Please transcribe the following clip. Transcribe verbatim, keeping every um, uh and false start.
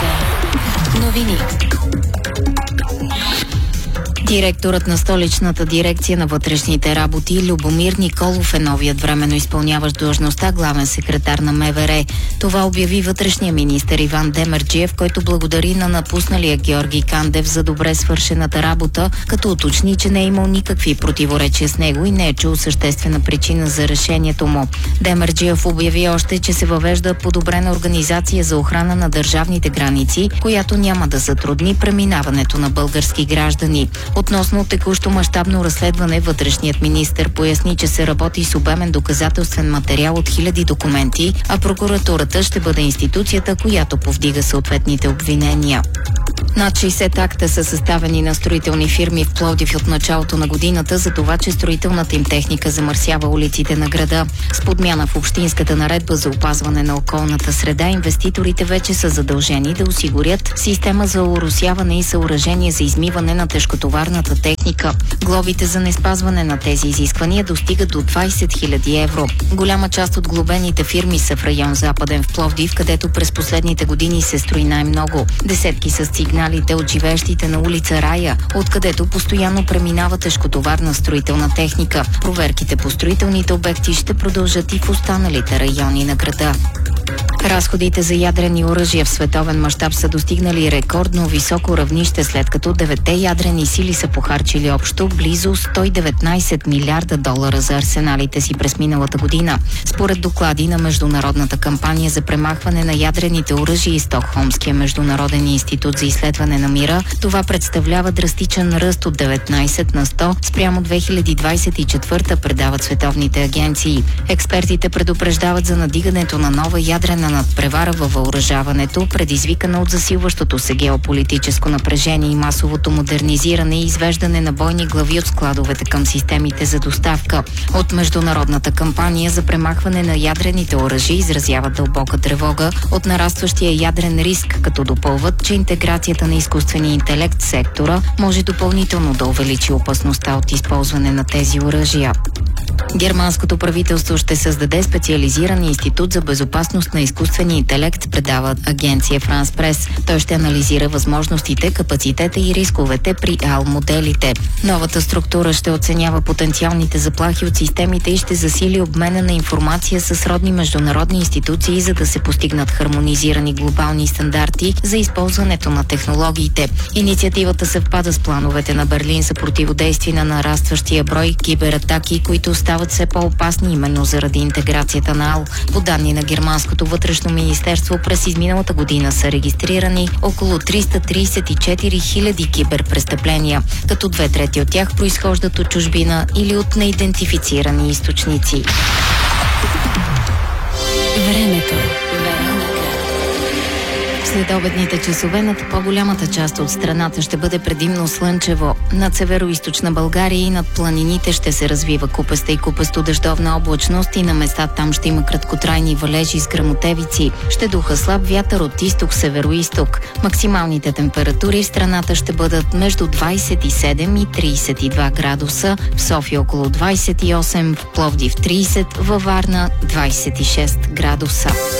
Новини. Директорът на столичната дирекция на вътрешните работи Любомир Николов е новият временно изпълняващ длъжността главен секретар на МВР. Това обяви вътрешния министър Иван Демерджиев, който благодари на напусналия Георги Кандев за добре свършената работа, като уточни, че не е имал никакви противоречия с него и не е чул съществена причина за решението му. Демерджиев обяви още, че се въвежда подобрена организация за охрана на държавните граници, която няма да затрудни преминаването на български граждани. Относно текущо мащабно разследване, вътрешният министър поясни, че се работи с обемен доказателствен материал от хиляди документи, а прокуратурата ще бъде институцията, която повдига съответните обвинения. Над шейсет акта са съставени на строителни фирми в Пловдив от началото на годината за това, че строителната им техника замърсява улиците на града. С подмяна в общинската наредба за опазване на околната среда, инвеститорите вече са задължени да осигурят система за оросяване и съоръжение за измиване на тежкотоварната техника. Глобите за неспазване на тези изисквания достигат до двайсет хиляди евро. Голяма част от глобените фирми са в район Западен в Пловдив, където през последните години се строи най-много. Десетки са сигналите от живеещите на улица Рая, откъдето постоянно преминава тежкотоварна строителна техника. Проверките по строителните обекти ще продължат и в останалите райони на града. Разходите за ядрени оръжия в световен мащаб са достигнали рекордно високо равнище, след като деветте ядрени сили са похарчили общо близо сто и деветнайсет милиарда долара за арсеналите си през миналата година. Според доклади на Международната кампания за премахване на ядрените оръжия и Стокхолмския международен институт за изследване на мира, това представлява драстичен ръст от деветнайсет на сто спрямо две хиляди двайсет и четвърта, предават световните агенции. Експертите предупреждават за надигането на нова ядрена надпревара във въоръжаването, предизвикана от засилващото се геополитическо напрежение и масовото модернизиране и извеждане на бойни глави от складовете към системите за доставка. От Международната кампания за премахване на ядрените оръжия изразяват дълбока тревога от нарастващия ядрен риск, като допълват, че интеграцията на изкуствения интелект в сектора може допълнително да увеличи опасността от използване на тези оръжия. Германското правителство ще създаде специализиран институт за безопасност на изкуствения интелект, предава агенция Франс Прес. Той ще анализира възможностите, капацитета и рисковете при ей ай ел-моделите. Новата структура ще оценява потенциалните заплахи от системите и ще засили обмена на информация с родни международни институции, за да се постигнат хармонизирани глобални стандарти за използването на технологиите. Инициативата съвпада с плановете на Берлин за противодействие на нарастващия брой кибератаки, които стават все по-опасни именно заради интеграцията на ей ай ел. По данни на германското вътрешно министерство, през изминалата година са регистрирани около триста трийсет и четири хиляди киберпрестъпления, като две трети от тях произхождат от чужбина или от неидентифицирани източници. Времето. След обедните часове над по-голямата част от страната ще бъде предимно слънчево. Над северо-източна България и над планините ще се развива купеста и купесто дъждовна облачност и на места там ще има краткотрайни валежи с гръмотевици. Ще духа слаб вятър от изток-северо-изток. Максималните температури в страната ще бъдат между двайсет и седем и трийсет и два градуса, в София около двайсет и осем, в Пловдив трийсет, във Варна двайсет и шест градуса.